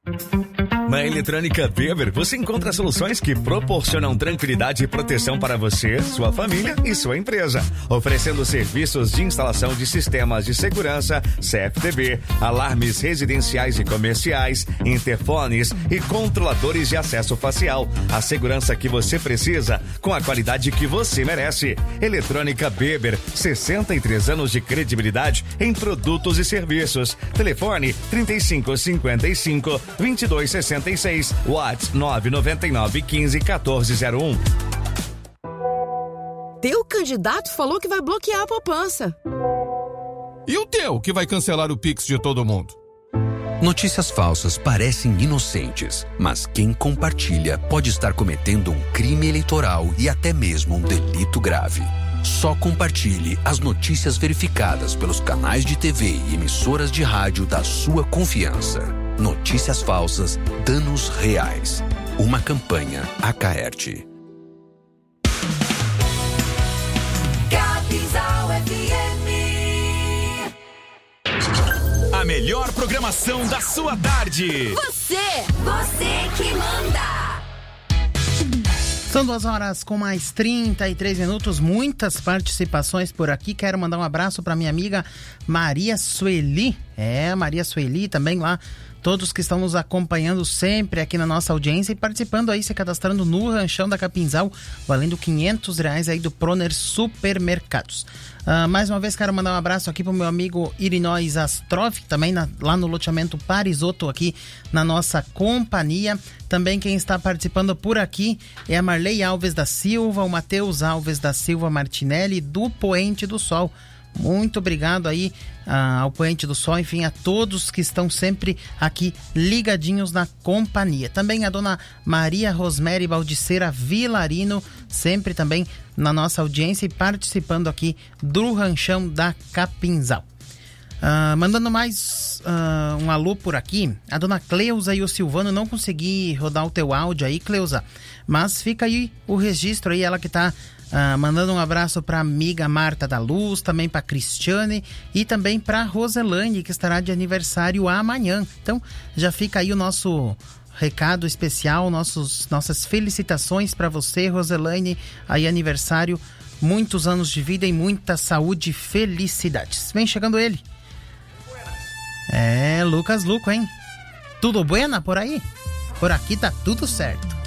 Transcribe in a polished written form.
Na Eletrônica Weber, você encontra soluções que proporcionam tranquilidade e proteção para você, sua família e sua empresa. Oferecendo serviços de instalação de sistemas de segurança, CFTV, alarmes residenciais e comerciais, interfones e controladores de acesso facial. A segurança que você precisa, com a qualidade que você merece. Eletrônica Weber, 63 anos de credibilidade em produtos e serviços. Telefone 3555-2266. WhatsApp 999-15-1401. Teu candidato falou que vai bloquear a poupança. E o teu, que vai cancelar o Pix de todo mundo? Notícias falsas parecem inocentes, mas quem compartilha pode estar cometendo um crime eleitoral e até mesmo um delito grave. Só compartilhe as notícias verificadas pelos canais de TV e emissoras de rádio da sua confiança. Notícias falsas, danos reais. Uma campanha Acaerte. Capinzal FM. A melhor programação da sua tarde. Você que manda. São 2h mais 33 minutos, muitas participações por aqui. Quero mandar um abraço para minha amiga Maria Sueli. Maria Sueli também lá. Todos que estão nos acompanhando sempre aqui na nossa audiência e participando aí, se cadastrando no Ranchão da Capinzal, valendo R$500 aí do Proner Supermercados. Mais uma vez quero mandar um abraço aqui pro meu amigo Irinóis Astrof, também lá no loteamento Parisotto, aqui na nossa companhia. Também quem está participando por aqui é a Marley Alves da Silva, o Matheus Alves da Silva Martinelli, do Poente do Sol. Muito obrigado aí ao Poente do Sol, enfim, a todos que estão sempre aqui ligadinhos na companhia. Também a dona Maria Rosemary Baldiceira Vilarino, sempre também na nossa audiência e participando aqui do Ranchão da Capinzal. Mandando mais um alô por aqui, a dona Cleusa e o Silvano. Não consegui rodar o teu áudio aí, Cleusa, mas fica aí o registro aí, ela que tá mandando um abraço para a amiga Marta da Luz, também para Cristiane e também para Roselaine, que estará de aniversário amanhã. Então já fica aí o nosso recado especial, nossas felicitações para você, Roselaine, aí aniversário, muitos anos de vida e muita saúde e felicidades. Vem chegando ele. Lucas Luco, hein? Tudo buena por aí? Por aqui tá tudo certo.